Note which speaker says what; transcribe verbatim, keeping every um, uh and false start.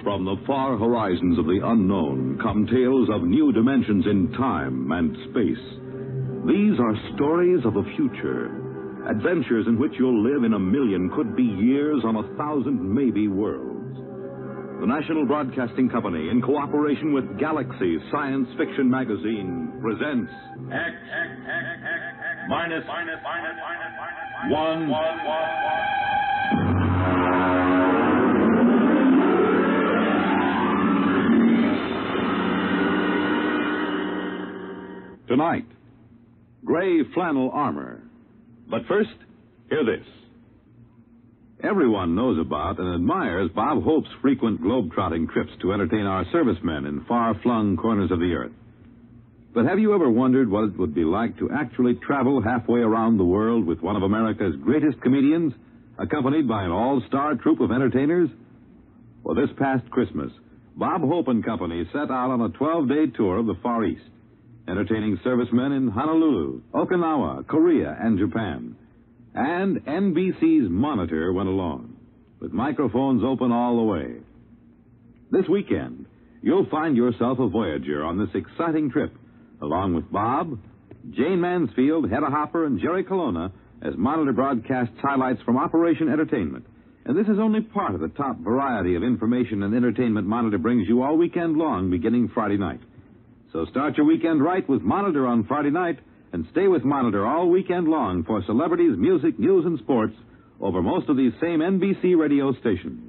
Speaker 1: From the far horizons of the unknown come tales of new dimensions in time and space. These are stories of the future, adventures in which you'll live in a million, could be years, on a thousand maybe worlds. The National Broadcasting Company, in cooperation with Galaxy Science Fiction Magazine, presents
Speaker 2: X, X, X, X, X minus, minus, minus, minus, minus, one, one, one, one.
Speaker 1: Tonight, gray flannel armor. But first, hear this. Everyone knows about and admires Bob Hope's frequent globe-trotting trips to entertain our servicemen in far-flung corners of the earth. But have you ever wondered what it would be like to actually travel halfway around the world with one of America's greatest comedians, accompanied by an all-star troupe of entertainers? Well, this past Christmas, Bob Hope and Company set out on a twelve-day tour of the Far East, entertaining servicemen in Honolulu, Okinawa, Korea, and Japan. And N B C's Monitor went along, with microphones open all the way. This weekend, you'll find yourself a voyager on this exciting trip, along with Bob, Jane Mansfield, Hedda Hopper, and Jerry Colonna, as Monitor broadcasts highlights from Operation Entertainment. And this is only part of the top variety of information and entertainment Monitor brings you all weekend long, beginning Friday night. So start your weekend right with Monitor on Friday night, and stay with Monitor all weekend long for celebrities, music, news, and sports over most of these same N B C radio stations.